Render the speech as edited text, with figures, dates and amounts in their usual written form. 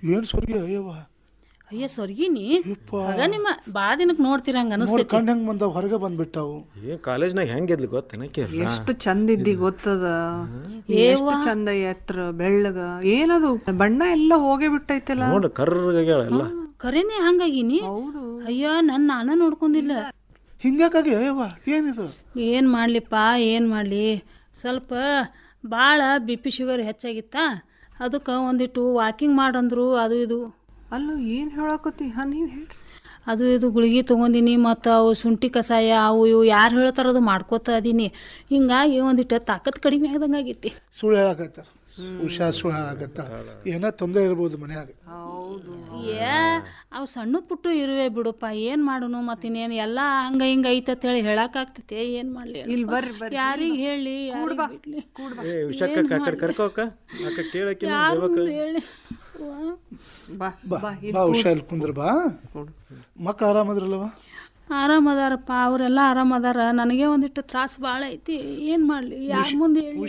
ಏನು ಸ್ವರ್ಗಿ ಅಯ್ಯವ್ವ ಅಯ್ಯ ಸ್ವರ್ಗಿನಿ ಆಗ ನಿಮ್ಮ ಭಾಳ ದಿನಕ್ಕೆ ನೋಡ್ತಿರಂಗ ಅನಿಸ್ತೈತಿ. ಕಣ್ಣು ಹೆಂಗೆ ಬಂದವು ಹೊರಗೆ ಬಂದ್ಬಿಟ್ಟವು. ಕಾಲೇಜ್ನಾಗ ಹೆಂಗಿದ್ಲಿ ಗೊತ್ತೇನಕ್ಕೆ ಎಷ್ಟು ಚಂದ ಇದ್ದಿ ಗೊತ್ತದ, ಎಷ್ಟು ಚಂದ ಎತ್ರ ಬೆಳ್ಳಗ, ಏನದು ಬಣ್ಣ ಎಲ್ಲ ಹೋಗೇ ಬಿಟ್ಟೈತಲ್ಲ ನೋಡ್ರಿ ಕರ್ರಗೆಲ್ಲ. ಖರೇನೆ ಹಂಗಾಗಿನಿ. ಅಯ್ಯ ನಾನ ನೋಡ್ಕೊಂಡಿಲ್ಲ. ಹಿಂಗಾಕಾಗಿ ಅಯ್ಯವ್ವ ಏನಿದು? ಏನು ಮಾಡ್ಲಿಪ್ಪ ಏನು ಮಾಡಲಿ, ಸ್ವಲ್ಪ ಭಾಳ ಬಿ ಪಿ ಶುಗರ್ ಹೆಚ್ಚಾಗಿತ್ತ, ಅದಕ್ಕೆ ಒಂದಿಟ್ಟು ವಾಕಿಂಗ್ ಮಾಡಂದ್ರು. ಅದು ಇದು ಅಲ್ಲ ಏನು ಹೇಳಕತ್ತಿ? ನೀವು ಹೇಳ್ರಿ. ಅದು ಇದು ಗುಳಿಗೆ ತೊಗೊಂಡಿನಿ, ಮತ್ತು ಅವು ಶುಂಠಿ ಕಷಾಯ ಅವು ಇವು ಯಾರು ಹೇಳ್ತಾರ ಅದು ಮಾಡ್ಕೋತ ಅದೀನಿ. ಹಿಂಗಾಗಿ ಒಂದಿಟ್ಟು ತಾಕತ್ ಕಡಿಮೆ ಆಗ್ದಂಗೆ ಆಗೈತಿ. ಸುಳ್ಳು ಹೇಳಕತ್ತಾರ, ಹುಷಾ ಸುಳ್ಳು ಹೇಳಕತ್ತಾರ. ಏನೋ ತೊಂದರೆ ಇರ್ಬೋದು ಮನ್ಯಾಗ. ಹೌದು ಅವು ಸಣ್ಣ ಪುಟ್ಟು ಇರುವೆ ಬಿಡುಪ್ಪ, ಏನು ಮಾಡೋನು ಮತ್ತಿನ್ನೇನು ಎಲ್ಲ ಹಂಗ ಹಿಂಗ ಐತತ್ ಹೇಳಿ ಹೇಳಕ್ಕಾಗ್ತೈತೆ. ಏನು ಮಾಡಲಿ? ಇಲ್ಲಿ ಬರ್ರಿ ಬರ್ರಿ, ಯಾರಿಗೆ ಹೇಳಿ ಬಿಡ್ಲಿ? ಕರ್ಕೋಕ ಕೇಳಕ್ಕೆ ಹೇಳಿ ಬಾ ಬಾ ಹುಷಾರ್ ಕುಂದ್ರ ಬಾ. ಮಕ್ಳು ಆರಾಮದ್ರಲ್ಲವ? ಆರಾಮದಾರಪ್ಪ, ಅವರೆಲ್ಲ ಆರಾಮದಾರ. ನನಗೆ ಒಂದಿಟ್ಟು ತ್ರಾಸ ಭಾಳ ಐತಿ. ಏನು ಮಾಡಲಿ? ಯಾರ ಮುಂದೆ ಹೇಳಿ?